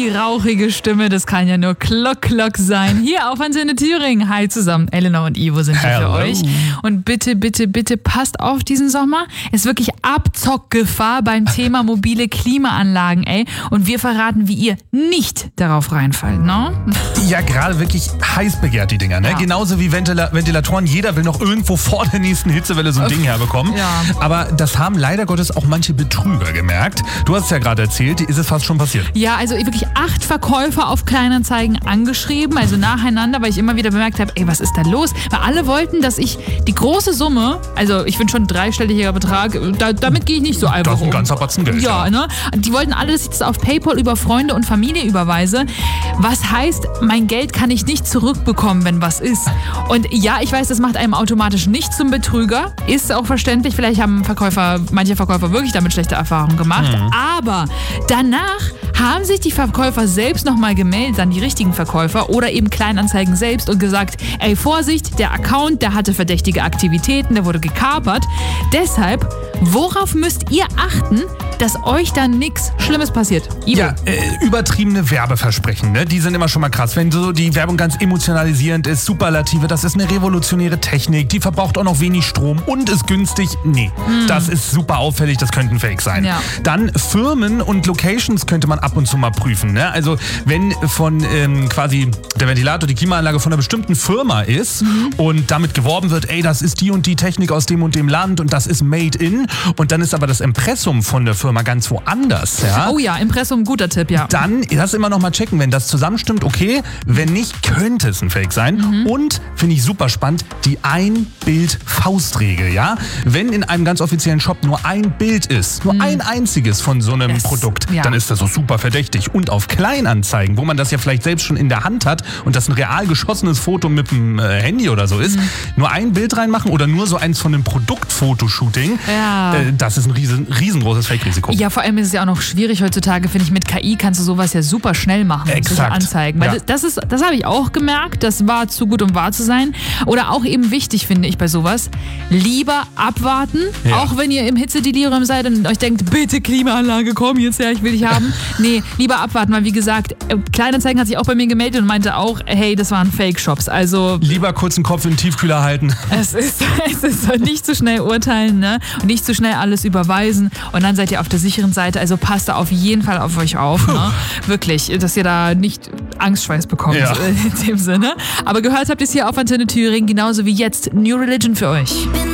rauchige Stimme, das kann ja nur Klock sein. Hier auf Antenne Thüringen. Hi zusammen, Eleanor und Ivo sind hier für euch. Und bitte, bitte, bitte passt auf diesen Sommer. Es ist wirklich Abzockgefahr beim Thema mobile Klimaanlagen, ey. Und wir verraten, wie ihr nicht darauf reinfallt, ne? Ja, gerade wirklich heiß begehrt, die Dinger, ne? Ja. Genauso wie Ventilatoren. Jeder will noch irgendwo vor der nächsten Hitzewelle so ein Ding herbekommen. Ja. Aber das haben leider Gottes auch manche Betrüger gemerkt. Du hast es ja gerade erzählt, ist es fast schon passiert. Ja, also wirklich 8 Verkäufer auf Kleinanzeigen angeschrieben, also nacheinander, weil ich immer wieder bemerkt habe, ey, was ist da los? Weil alle wollten, dass ich die große Summe, also ich finde schon ein dreistelliger Betrag, damit gehe ich nicht so einfach um. Das ist ein ganzer Batzen Geld. Ja, ne? Die wollten alle, dass ich das auf PayPal über Freunde und Familie überweise. Was heißt, mein Geld kann ich nicht zurückbekommen, wenn was ist. Und ja, ich weiß, das macht einem automatisch nicht zum Betrüger. Ist auch verständlich, vielleicht haben manche Verkäufer wirklich damit schlechte Erfahrungen gemacht. Aber danach haben sich die Verkäufer selbst nochmal gemeldet, dann die richtigen Verkäufer oder eben Kleinanzeigen selbst und gesagt, ey, Vorsicht, der Account, der hatte verdächtige Aktivitäten, der wurde gekapert. Deshalb, worauf müsst ihr achten, dass euch da nichts Schlimmes passiert? Ivo. Ja, übertriebene Werbeversprechen, ne? Die sind immer schon mal krass. Wenn so die Werbung ganz emotionalisierend ist, Superlative, das ist eine revolutionäre Technik, die verbraucht auch noch wenig Strom und ist günstig. Nee, das ist super auffällig, das könnten Fake sein. Ja. Dann Firmen und Locations könnte man ab und zu mal prüfen, ne? Also wenn von quasi der Ventilator, die Klimaanlage von einer bestimmten Firma ist und damit geworben wird, ey, das ist die und die Technik aus dem und dem Land und das ist made in und dann ist aber das Impressum von der Firma ganz woanders. Ja? Oh ja, Impressum, guter Tipp, ja. Dann das immer noch mal checken, wenn das zusammenstimmt, okay. Wenn nicht, könnte es ein Fake sein. Und, finde ich super spannend, die Ein-Bild-Faustregel, ja. Wenn in einem ganz offiziellen Shop nur ein Bild ist, nur ein einziges von so einem Produkt, dann ist das so super verdächtig. Und auf Kleinanzeigen, wo man das ja vielleicht selbst schon in der Hand hat und das ein real geschossenes Foto mit dem Handy oder so ist, nur ein Bild reinmachen oder nur so eins von einem Produktfotoshooting, das ist ein riesengroßes Fake-Risiko. Ja, vor allem ist es ja auch noch schwierig heutzutage, finde ich, mit KI kannst du sowas ja super schnell machen. Exakt. Anzeigen. Weil das habe ich auch gemerkt, das war zu gut, um wahr zu sein. Oder auch eben wichtig, finde ich, bei sowas, lieber abwarten, auch wenn ihr im Hitzedelirium seid und euch denkt, bitte Klimaanlage, komm jetzt her, ich will dich haben. Nee, lieber abwarten, weil wie gesagt, Kleinanzeigen hat sich auch bei mir gemeldet und meinte auch, hey, das waren Fake-Shops. Also lieber kurz den Kopf in den Tiefkühler halten. Es ist nicht zu schnell urteilen, ne? Und nicht zu schnell alles überweisen und dann seid ihr auf der sicheren Seite, also passt da auf jeden Fall auf euch auf, ne? Wirklich, dass ihr da nicht Angstschweiß bekommt in dem Sinne. Aber gehört habt ihr es hier auf Antenne Thüringen, genauso wie jetzt New Religion für euch.